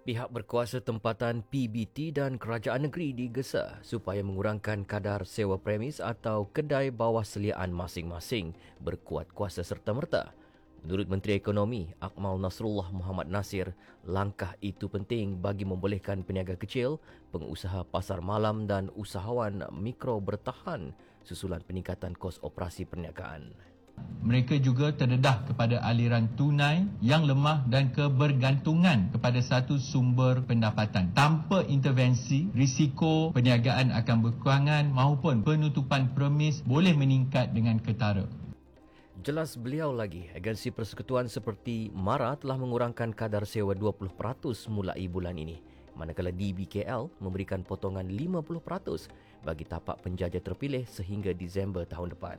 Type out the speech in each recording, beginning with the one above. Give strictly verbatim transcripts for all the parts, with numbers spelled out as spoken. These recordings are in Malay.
Pihak berkuasa tempatan P B T dan kerajaan negeri digesa supaya mengurangkan kadar sewa premis atau kedai bawah seliaan masing-masing berkuat kuasa serta-merta. Menurut Menteri Ekonomi Akmal Nasrullah Muhammad Nasir, langkah itu penting bagi membolehkan peniaga kecil, pengusaha pasar malam dan usahawan mikro bertahan susulan peningkatan kos operasi perniagaan. Mereka juga terdedah kepada aliran tunai yang lemah dan kebergantungan kepada satu sumber pendapatan. Tanpa intervensi, risiko perniagaan akan berkurangan maupun penutupan premis boleh meningkat dengan ketara. Jelas beliau lagi, agensi persekutuan seperti MARA telah mengurangkan kadar sewa dua puluh peratus mulai bulan ini, manakala D B K L memberikan potongan lima puluh peratus bagi tapak penjaja terpilih sehingga Disember tahun depan.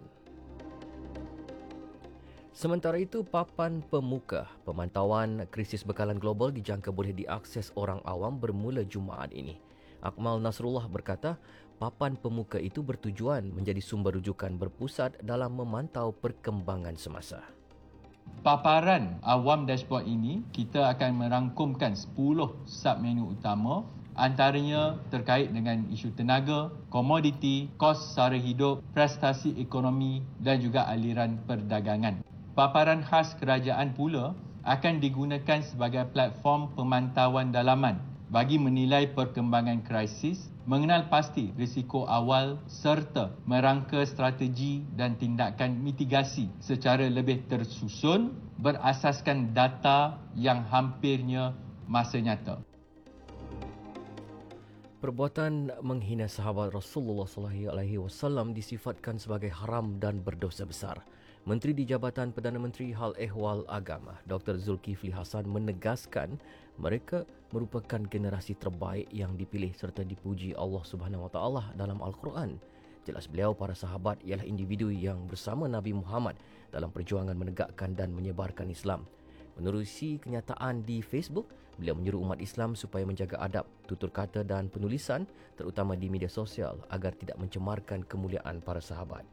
Sementara itu, papan pemuka pemantauan krisis bekalan global dijangka boleh diakses orang awam bermula Jumaat ini. Akmal Nasrullah berkata, papan pemuka itu bertujuan menjadi sumber rujukan berpusat dalam memantau perkembangan semasa. Paparan awam dashboard ini, kita akan merangkumkan sepuluh submenu utama, antaranya terkait dengan isu tenaga, komoditi, kos sara hidup, prestasi ekonomi dan juga aliran perdagangan. Paparan khas kerajaan pula akan digunakan sebagai platform pemantauan dalaman bagi menilai perkembangan krisis, mengenal pasti risiko awal serta merangka strategi dan tindakan mitigasi secara lebih tersusun berasaskan data yang hampirnya masa nyata. Perbuatan menghina sahabat Rasulullah sallallahu alaihi wasallam disifatkan sebagai haram dan berdosa besar. Menteri di Jabatan Perdana Menteri Hal Ehwal Agama, Doktor Zulkifli Hasan menegaskan mereka merupakan generasi terbaik yang dipilih serta dipuji Allah Subhanahu Wa Taala dalam Al-Quran. Jelas beliau, para sahabat ialah individu yang bersama Nabi Muhammad dalam perjuangan menegakkan dan menyebarkan Islam. Menerusi kenyataan di Facebook, beliau menyuruh umat Islam supaya menjaga adab, tutur kata dan penulisan, terutama di media sosial, agar tidak mencemarkan kemuliaan para sahabat.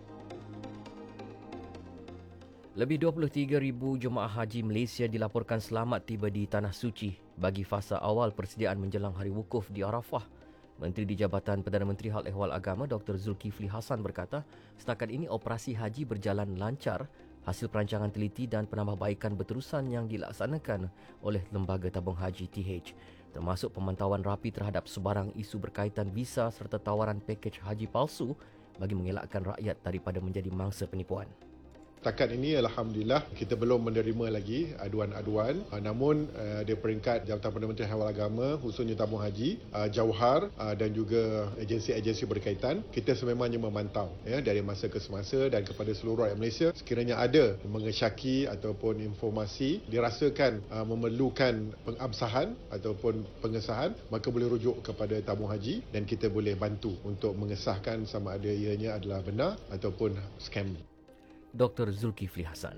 Lebih dua puluh tiga ribu jemaah haji Malaysia dilaporkan selamat tiba di Tanah Suci bagi fasa awal persediaan menjelang Hari Wukuf di Arafah. Menteri di Jabatan Perdana Menteri Hal Ehwal Agama Doktor Zulkifli Hasan berkata, setakat ini operasi haji berjalan lancar hasil perancangan teliti dan penambahbaikan berterusan yang dilaksanakan oleh Lembaga Tabung Haji T H, termasuk pemantauan rapi terhadap sebarang isu berkaitan visa serta tawaran pakej haji palsu bagi mengelakkan rakyat daripada menjadi mangsa penipuan. Setakat ini Alhamdulillah kita belum menerima lagi aduan-aduan, namun di peringkat Jabatan Perdana Menteri Hal Agama khususnya Tabung Haji, Jauhar dan juga agensi-agensi berkaitan, kita sememangnya memantau ya, dari masa ke semasa dan kepada seluruh rakyat Malaysia, sekiranya ada mengesyaki ataupun informasi dirasakan memerlukan pengabsahan ataupun pengesahan, maka boleh rujuk kepada Tabung Haji dan kita boleh bantu untuk mengesahkan sama ada ianya adalah benar ataupun scam. Doktor Zulkifli Hasan.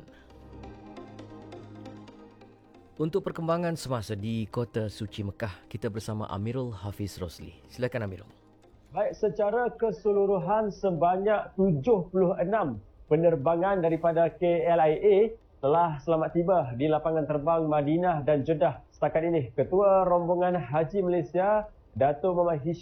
Untuk perkembangan semasa di Kota Suci Mekah, kita bersama Amirul Hafiz Rosli. Silakan Amirul. Baik, secara keseluruhan sebanyak tujuh puluh enam penerbangan daripada K L I A telah selamat tiba di lapangan terbang Madinah dan Jeddah. Setakat ini, Ketua Rombongan Haji Malaysia, Dato' Muhammad Hisham